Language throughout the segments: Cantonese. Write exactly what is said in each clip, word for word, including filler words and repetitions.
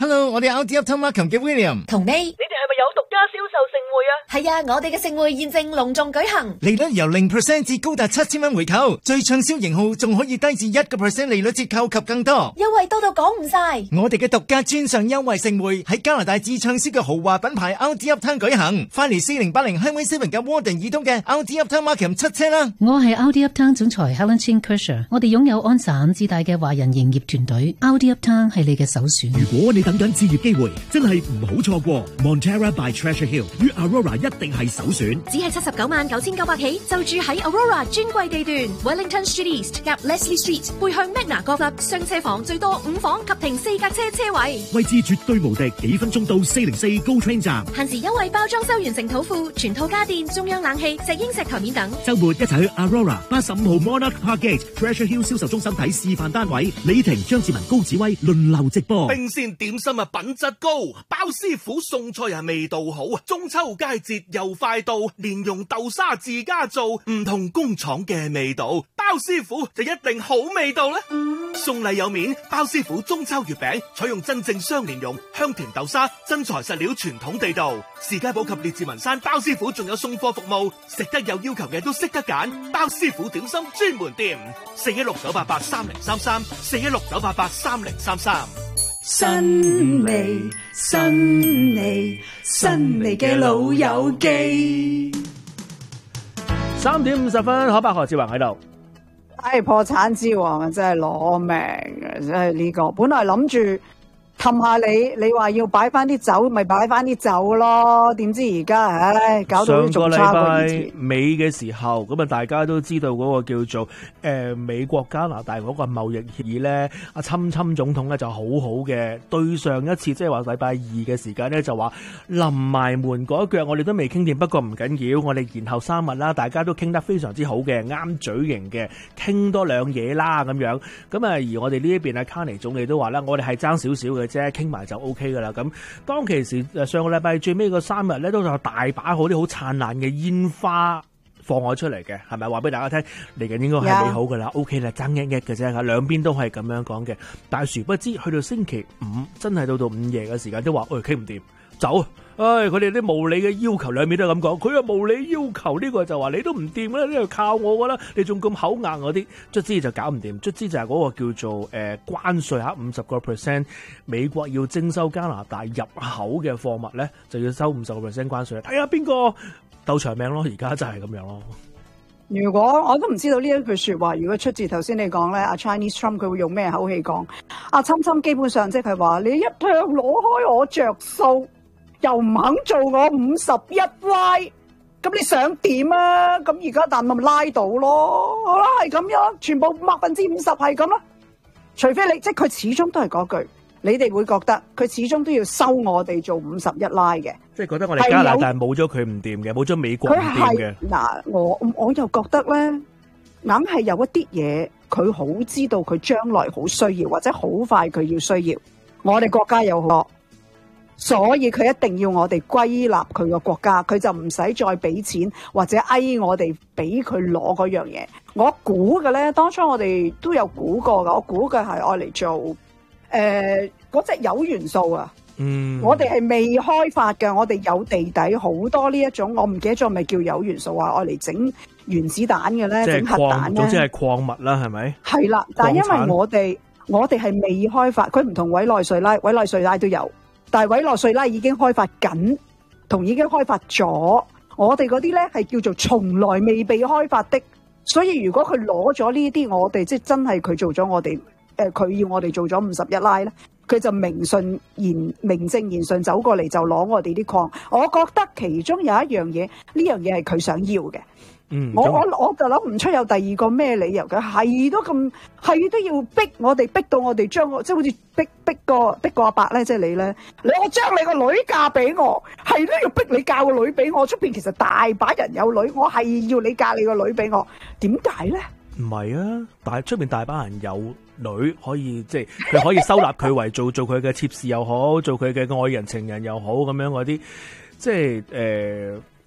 Hello， 我哋 R D Uptown Markham 嘅 William 同你，你哋係咪有獨家銷售盛會啊？係啊，我哋嘅盛會現正隆重舉行， 利率由零 percent 至高達七千蚊回購，最暢銷型號仲可以低至一個 percent 利率折扣及更多， 優惠多到講唔晒。 我哋嘅獨家專上優惠盛會喺加拿大至暢銷嘅豪華品牌 R D Uptown 舉行，快嚟四零八零 Highway Seven 嘅 Warden 以東嘅 R D Uptown Markham 七車啦！ 我係 R D Uptown 總裁 Helen Chin Kersher， 我哋擁有安省至大嘅華人營業團隊 ，R D Uptown 係你嘅首選。 如果你等緊置業機會，真係唔好錯過 Montera by Treasure Hill 與 Aurora 一定係首選。 只係七十九萬九千九百起，就住喺 Aurora 專櫃地段 ，Wellington Street East 夾 Leslie Street 背向 Magna Golf Club 雙車房，最多五房及停四架車車位， 位置絕對無敵，幾分鐘到四零四 GO Train 站。 限時優惠包裝修完成土庫，全套家電、中央冷氣、石英石台面等。 週末一齊去 Aurora 八十五號 Monarch Park Gate Treasure Hill 銷售中心睇示範單位，李婷、張志文、高子威輪流直播。 冰鮮點心啊，品質高，包師傅送菜啊，味道好啊！中秋佳節又快到，連用豆沙自家做，唔同工廠嘅味道，包師傅就一定好味道啦！送禮有面，包師傅中秋月餅採用真正雙蓮蓉、香甜豆沙、真材實料，傳統地道。士嘉堡及列治文山包師傅仲有送貨服務，食得有要求嘅都識得揀，包師傅點心專門店，四一六九八八三零三三，四一六九八八三零三三。 新味新味新味嘅老友記， 三點五十分，可伯何志宏喺度。 唉，破產之王啊，真係攞命嘅，真係呢個。本來諗住氹下你，你話要擺翻啲酒，咪擺翻啲酒咯。點知而家唉，搞到仲差過以前。 上個禮拜尾嘅時候，咁啊，大家都知道嗰個叫做誒、呃、美國加拿大嗰個貿易協議咧，阿侵侵總統咧就好好嘅。對上一次即係話禮拜二嘅時間咧，就話臨埋門嗰一腳，我哋都未傾掂，不過唔緊要，我哋延後三日啦，大家都傾得非常之好嘅，啱嘴型嘅，傾多兩嘢啦咁樣。咁啊，而我哋呢一邊啊，卡尼總理都話啦，我哋係爭少少嘅啫，傾埋就 O K 噶啦。咁當其時上個禮拜最尾嗰三日咧，都有大把好啲好燦爛嘅煙花放咗出嚟嘅，係咪話俾大家聽？嚟緊應該係美好噶啦 ，O K 啦，爭一一嘅啫，兩邊都係咁樣講嘅。但係殊不知去到星期五，真係到到午夜嘅時間都話，喂，傾唔掂，走。唉，佢哋啲無理嘅要求，兩邊都係咁講。佢話無理要求呢個就話你都唔掂啦，呢個靠我噶啦，你仲咁口硬嗰啲，卒之就搞唔掂。卒之就係嗰個叫做誒、呃、關稅嚇五十個 percent， 美國要徵收加拿大入口嘅貨物咧，就要收五十個 percent 關稅。睇下邊個鬥長命咯，而家真係咁樣咯。 如果我都唔知道呢一句說話，如果出自頭先你講咧，阿 Chinese Trump 佢會用咩口氣講？阿侵侵基本上即係話你一向攞開我着數，又唔肯做我五十一 Y， 咁你想點啊？咁而家但咪拉到咯，好啦，係咁樣，全部百分之五十係咁啦。除非你即係佢始終都係嗰句，你哋會覺得佢始終都要收我哋做五十一拉嘅， 即係覺得我哋加拿大冇咗佢唔掂嘅，冇咗美國唔掂嘅。 嗱，我我又覺得咧，硬係有一啲嘢，佢好知道佢將來好需要，或者好快佢要需要，我哋國家有好多。所以佢一定要我哋歸納佢個國家，佢就唔使再俾錢或者嗌我哋俾佢攞嗰樣嘢。我估嘅咧，當初我哋都有估過噶，我估嘅係愛嚟做誒嗰隻鈾元素啊。嗯，我哋係未開發嘅，我哋有地底好多呢一種，我唔記得咗係咪叫鈾元素啊？愛嚟整原子彈嘅咧，整核彈咧， 總之係礦物啦，係咪？係啦， 但係因為我哋我哋係未開發，佢唔同委內瑞拉，委內瑞拉都有。但係委內瑞拉已經開發緊，同已經開發咗。我哋嗰啲咧係叫做從來未被開發的。所以如果佢攞咗呢啲，我哋即係真係佢做咗我哋，誒佢要我哋做咗五十一拉咧，佢就名順言名正言順走過嚟就攞我哋啲礦。我覺得其中有一樣嘢，呢樣嘢係佢想要嘅。嗯，我我我就諗唔出有第二個咩理由嘅，係都咁係都要逼我哋，逼到我哋將我即係好似逼逼個逼個阿伯咧，即係你咧，你我將你個女嫁俾我，係都要逼你嫁個女俾我。出邊其實大把人有女，我係要你嫁你個女俾我，點解咧？ 唔係啊，但係出邊大把人有女，可以即係佢可以收納佢為做做佢嘅妾侍又好，做佢嘅愛人情人又好咁樣嗰啲，即係誒。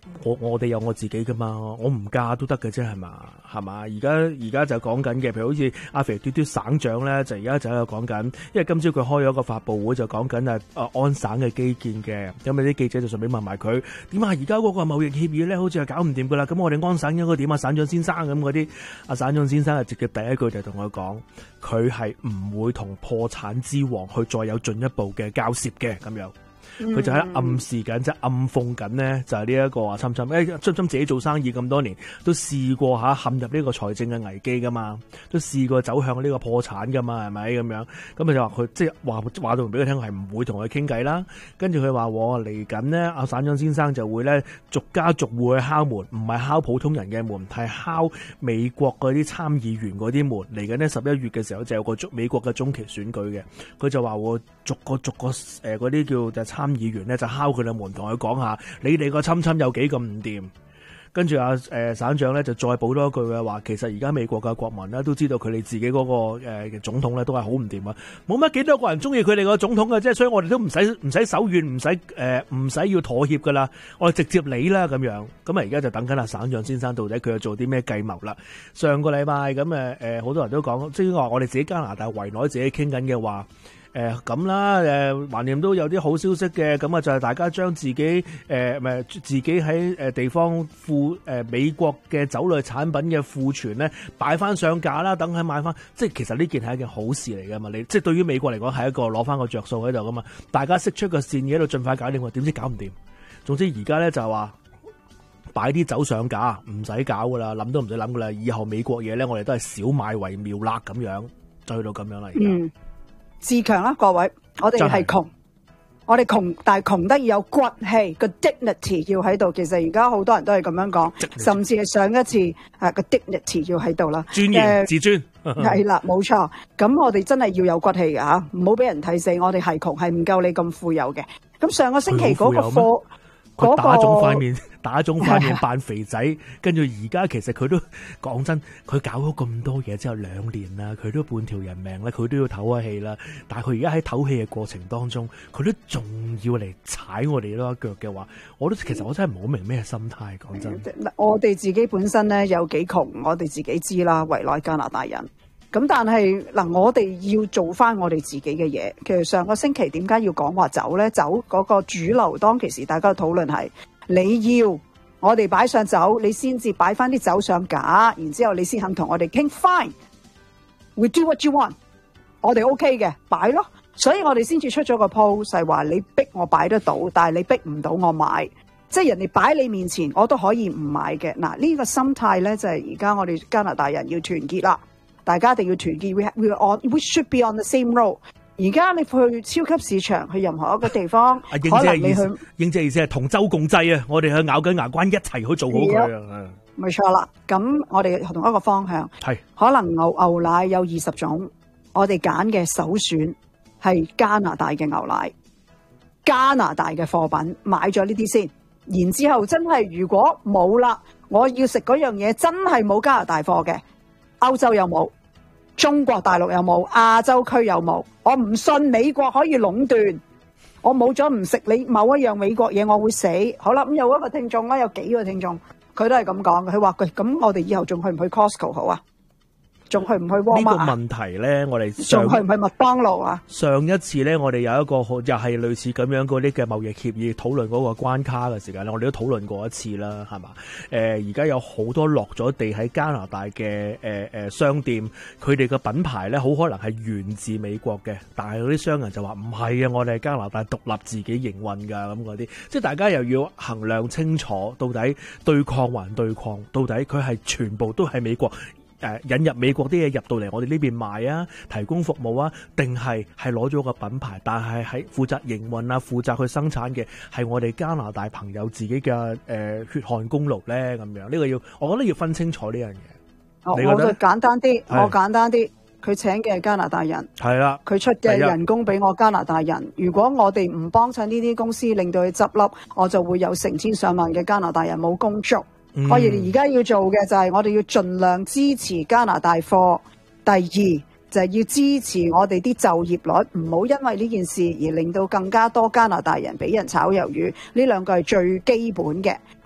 我我哋有我自己噶嘛，我唔嫁都得嘅啫，係嘛，係嘛？而家而家就講緊嘅，譬如好似阿肥嘟嘟省長咧，就而家就喺度講緊，因為今朝佢開咗個發佈會，就講緊啊啊安省嘅基建嘅，咁啊啲記者就順便問埋佢點啊？而家嗰個貿易協議咧，好似係搞唔掂噶啦，咁我哋安省應該點啊？省長先生咁嗰啲，阿省長先生啊，直接第一句就同佢講，佢係唔會同破產之王去再有進一步嘅交涉嘅咁樣。佢就喺暗示緊，即係暗諷緊呢，就係呢一個啊，侵侵，誒，侵侵自己做生意咁多年，都試過吓陷入呢個財政嘅危機噶嘛，都試過走向呢個破產噶嘛，係咪咁樣？咁佢就話佢即係話話到俾佢聽，係唔會同佢傾偈啦。跟住佢話嚟緊呢，阿省長先生就會咧逐家逐戶去敲門，唔係敲普通人嘅門，係敲美國嗰啲參議員嗰啲門。嚟緊呢十一月嘅時候就有個中美國嘅中期選舉嘅，佢就話會逐個逐個誒嗰啲叫就參議員咧就敲佢哋門，同佢講下你哋個侵侵有幾咁唔掂。跟住阿誒省長咧就再補多一句嘅話，其實而家美國嘅國民咧都知道佢哋自己嗰、那個誒、呃、總統咧都係好唔掂啊，冇乜幾多個人中意佢哋個總統嘅，即係所以我哋都唔使唔使手軟，唔使誒唔使要妥協噶啦，我哋直接理啦咁樣。咁啊而家就等緊阿省長先生到底佢又做啲咩計謀啦。上個禮拜咁誒誒好多人都講，即係話我哋自己加拿大圍內自己傾緊嘅話。誒咁啦，誒橫掂都有啲好消息嘅，咁啊就係大家將自己誒唔係自己喺誒地方庫誒美國嘅酒類產品嘅庫存咧擺翻上架啦，等佢買翻，即係其實呢件係一件好事嚟噶嘛，你即係對於美國嚟講係一個攞翻個着數喺度噶嘛，大家釋出個善意喺度盡快搞掂喎，點知搞唔掂？總之而家咧就係話擺啲酒上架，唔使搞噶啦，諗都唔使諗噶啦，以後美國嘢咧我哋都係少買為妙啦，咁樣就去到咁樣啦，而家。嗯自強啦，各位，我哋係窮，我哋窮，但係窮得要有骨氣，個 dignity 要喺度。其實而家好多人都係咁樣講，甚至係上一次誒個 dignity 要喺度啦， 尊嚴、呃、自尊係啦，冇錯。咁我哋真係要有骨氣嘅吓，唔好俾人睇死。我哋係窮，係唔夠你咁富有嘅。咁上個星期嗰個課。 佢打腫塊面，打腫塊面扮肥仔，跟住而家其實佢都講真，佢搞咗咁多嘢之後兩年啦，佢都半條人命啦，佢都要唞下氣啦。但係佢而家喺唞氣嘅過程當中，佢都仲要嚟踩我哋多一腳嘅話，我都其實我真係唔好明咩心態。講真， 我哋自己本身咧有幾窮，我哋自己知啦，圍內加拿大人。咁但係嗱，我哋要做翻我哋自己嘅嘢。其實上個星期點解要講話走呢？走嗰個主流當其時大家討論係你要我哋擺上酒，你先至擺翻啲酒上架，然之後你先肯同我哋傾。Fine，we do what you want， 我哋 OK 嘅，擺咯。所以我哋先至出咗個 post 係話你逼我擺得到，但係你逼唔到我買，即係人哋擺你面前，我都可以唔買嘅。嗱，呢個心態呢，就係而家我哋加拿大人要團結啦。大家一定要團結 ，we we on we should be on the same road。而家你去超級市場，去任何一個地方，可能你去， 英姐意思係同舟共濟啊！我哋去咬緊牙關一齊去做好佢啊！ 冇錯啦。咁我哋同一個方向係，可能牛牛奶有二十種，我哋揀嘅首選係加拿大嘅牛奶，加拿大嘅貨品，買咗呢啲先。然之後真係如果冇啦，我要食嗰樣嘢真係冇加拿大貨嘅，歐洲有冇？中國大陸有冇？亞洲區有冇？我唔信美國可以壟斷，我冇咗唔食你某一樣美國嘢，我會死。好啦，咁有一個聽眾啦，有幾個聽眾，佢都係咁講嘅。佢話佢咁，我哋以後仲去唔去 Costco 好啊？仲去唔去 Walmart 啊？ 呢個問題咧，我哋仲去唔去麥當勞啊？ 上一次咧，我哋有一個又係類似咁樣嗰啲嘅貿易協議討論嗰個關卡嘅時間咧，我哋都討論過一次啦，係嘛？誒、呃，而家有好多落咗地喺加拿大嘅誒誒商店，佢哋嘅品牌咧，好可能係源自美國嘅，但係嗰啲商人就話唔係啊，我哋係加拿大獨立自己營運㗎咁嗰啲，即係大家又要衡量清楚，到底對抗還對抗，到底佢係全部都係美國。誒引入美國啲嘢入到嚟我哋呢邊賣啊，提供服務啊，定係係攞咗個品牌，但係喺負責營運啊，負責去生產嘅係我哋加拿大朋友自己嘅誒、呃、血汗功勞咧咁樣，呢、呢個要我覺得要分清楚呢樣嘢。 我就簡單啲，我簡單啲，佢請嘅係加拿大人，係啦，佢出嘅人工俾我加拿大人。如果我哋唔幫襯呢啲公司，令到佢執笠，我就會有成千上萬嘅加拿大人冇工做。我哋而家要做嘅就係我哋要盡量支持加拿大貨。第二就係、是、要支持我哋啲就業率，唔好因為呢件事而令到更加多加拿大人俾人炒魷魚。呢兩個係最基本嘅。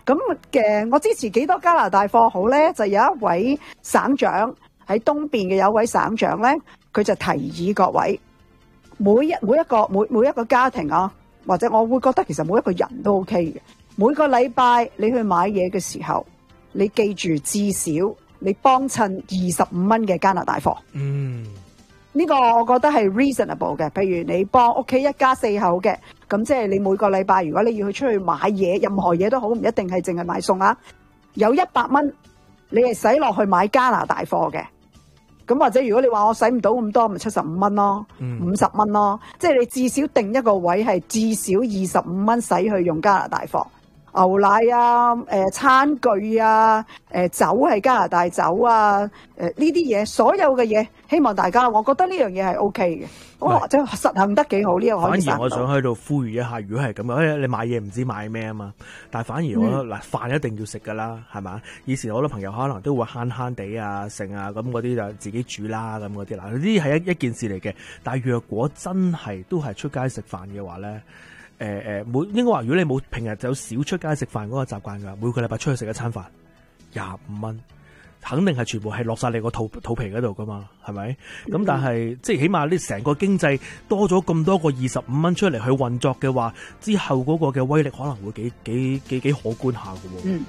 咁嘅我支持幾多加拿大貨好咧？就有一位省長喺東邊嘅有一位省長咧，佢就提議各位每一每一個每每一個家庭啊，或者我會覺得其實每一個人都 OK 嘅。每個禮拜你去買嘢嘅時候，你記住至少你幫襯二十五蚊嘅加拿大貨。 嗯。 呢個我覺得係 reasonable 嘅，譬如你幫屋企一家四口嘅，咁即係你每個禮拜如果你要去出去買嘢，任何嘢都好，唔一定係淨係買餸啊，有一百蚊你係使落去買加拿大貨嘅，咁或者如果你話我使唔到咁多，咪七十五蚊咯，五十蚊咯，即係你至少定一個位係至少二十五蚊使去用加拿大貨。牛奶啊、呃、餐具啊、呃、酒係加拿大酒啊、誒呢啲嘢，所有嘅嘢，希望大家，我覺得呢樣嘢係 O K 嘅，我即係實行得幾好呢、呢個可以實行到。 反而我想喺度呼籲一下，如果係咁樣，你買嘢唔知買咩啊嘛，但係反而我覺得嗱、嗯、飯一定要食噶啦，係嘛？以前好多朋友可能都會慳慳地啊、剩啊咁嗰啲就自己煮啦咁嗰啲啦，呢啲係一一件事嚟嘅。但係若果真係都係出街食飯嘅話咧。誒、呃、誒，每應該話，如果你冇平日就少出街食飯嗰個習慣噶，每個禮拜出去食一餐飯，廿五蚊，肯定係全部係落晒你個肚肚皮嗰度噶嘛，係咪？咁、嗯、但係即係起碼你成個經濟多咗咁多個二十五蚊出嚟去運作嘅話，之後嗰個嘅威力可能會幾幾幾幾可觀下噶。嗯。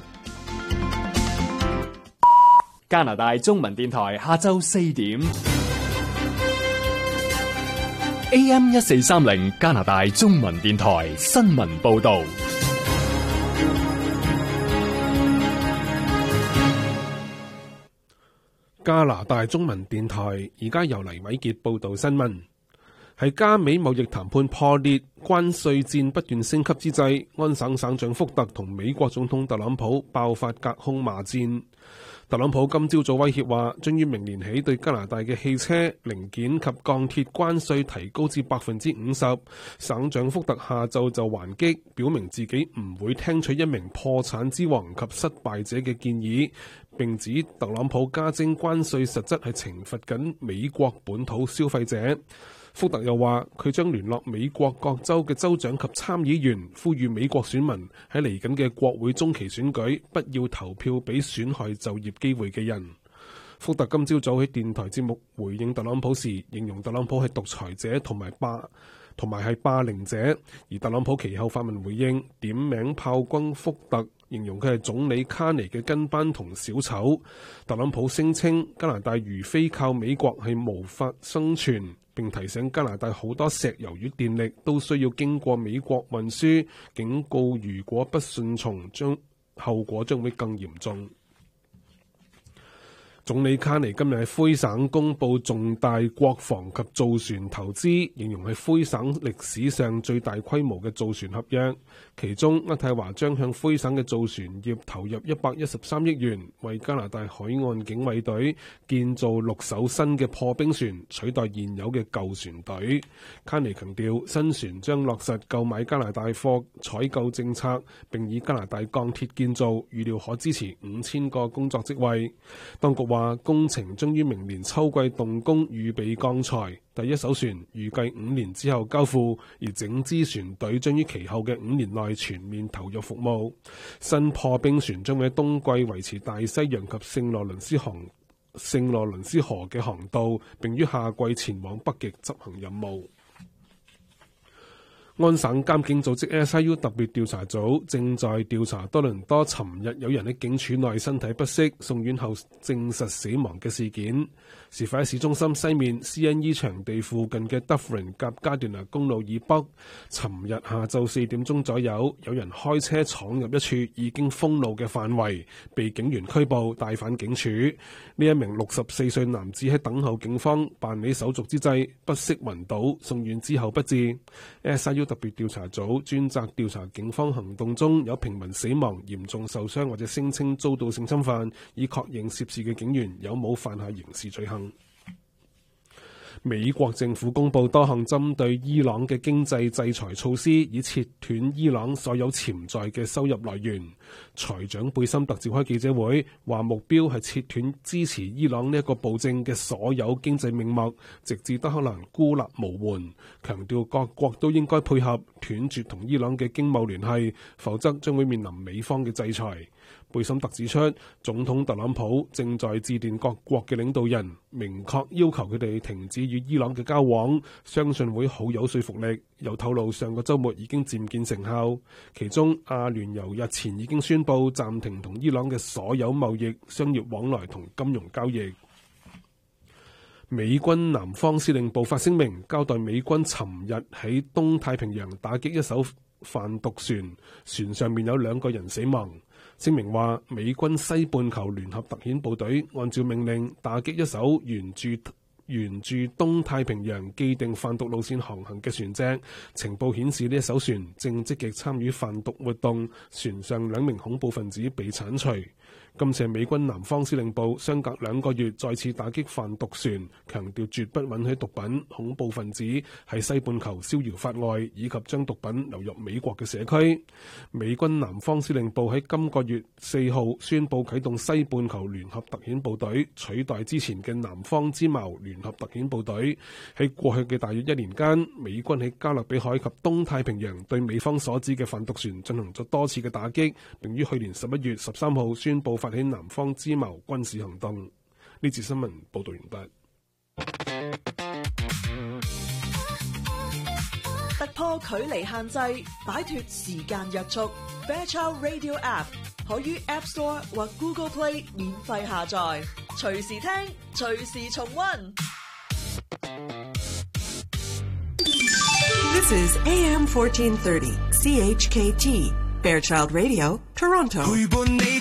加拿大中文電台下晝四點。A M 一四三零加拿大中文電台新聞報道。 加拿大中文電台而家由黎偉傑報道新聞。喺加美貿易談判破裂、關稅戰不斷升級之際，安省省長福特同美國總統特朗普爆發隔空罵戰。特朗普今朝早威脅話，將於明年起對加拿大嘅汽車零件及鋼鐵關稅提高至百分之五十。省長福特下晝就還擊，表明自己唔會聽取一名破產之王及失敗者嘅建議，並指特朗普加徵關稅實質係懲罰緊美國本土消費者。福特又話，佢將聯絡美國各州嘅州長及參議員，呼籲美國選民喺嚟緊嘅國會中期選舉不要投票俾損害就業機會嘅人。福特今朝早喺電台節目回應特朗普時，形容特朗普係獨裁者同埋霸同埋係霸凌者，而特朗普其後發文回應，點名炮轟福特，形容佢係總理卡尼嘅跟班同小丑。特朗普聲稱加拿大如非靠美國係無法生存，並提醒加拿大好多石油與電力都需要經過美國運輸，警告如果不順從，將後果將會更嚴重。總理卡尼今日喺魁省公布重大國防及造船投資，形容係魁省歷史上最大規模嘅造船合約。其中，渥太華將向魁省嘅造船業投入一百一十三億元，為加拿大海岸警衛隊建造六艘新嘅破冰船，取代現有嘅舊船隊。卡尼強調，新船將落實購買加拿大貨採購政策，並以加拿大鋼鐵建造，預料可支持五千個工作職位。當局話工程將於明年秋季動工，預備鋼材。第一艘船預計五年之後交付，而整支船隊將於其後嘅五年內全面投入服務。新破冰船將喺冬季維持大西洋及聖羅倫斯航聖羅倫斯河嘅航道，並於夏季前往北極執行任務。安省監警組織 S I U 特別調查組正在調查多倫多尋日有人喺警署內身體不適送院後證實死亡嘅事件。事發喺市中心西面 C N E 場地附近嘅 Dufferin 及加斷拿公路以北。尋日下晝四點鐘左右，有人開車闖入一處已經封路嘅範圍，被警員拘捕帶返警署。呢一名六十四歲男子喺等候警方辦理手續之際不適暈倒，送院之後不治。S I U 特別調查組專責調查警方行動中有平民死亡、嚴重受傷或者聲稱遭到性侵犯，以確認涉事嘅警員有冇犯下刑事罪行。 美國政府公布多項針對伊朗嘅經濟制裁措施，以切斷伊朗所有潛在嘅收入來源。財長貝森特召開記者會，話目標係切斷支持伊朗呢一個暴政嘅所有經濟命脈，直至德黑蘭孤立無援。強調各國都應該配合，斷絕同伊朗嘅經貿聯繫，否則將會面臨美方嘅制裁。貝森特指出，總統特朗普正在致電各國嘅領導人，明確要求佢哋停止與伊朗嘅交往，相信會好有說服力。又透露上個週末已經漸見成效，其中阿聯酋日前已經宣布暫停同伊朗嘅所有貿易、商業往來同金融交易。美軍南方司令部發聲明，交代美軍尋日喺東太平洋打擊一艘販毒船，船上面有兩個人死亡。聲明話，美軍西半球聯合特遣部隊按照命令打擊一艘沿住沿住東太平洋既定販毒路線航行嘅船隻。情報顯示呢一艘船正積極參與販毒活動，船上兩名恐怖分子被剷除。今次美軍南方司令部相隔兩個月再次打擊販毒船，強調絕不允許毒品、恐怖分子喺西半球逍遙法外，以及將毒品流入美國嘅社區。美軍南方司令部喺今個月四號宣布啟動西半球聯合特遣部隊，取代之前嘅南方之矛聯合特遣部隊。喺過去嘅大約一年間，美軍喺加勒比海及東太平洋對美方所指嘅販毒船進行咗多次嘅打擊，並於去年十一月十三號宣布發起南方之矛軍事行動。呢次新聞報道完畢。 突破距離限制，擺脫時間約束。Fairchild Radio App 可於 App Store 或 Google Play 免費下載，隨時聽，隨時重溫。 This is A M fourteen thirty C H K T Fairchild Radio Toronto。陪伴你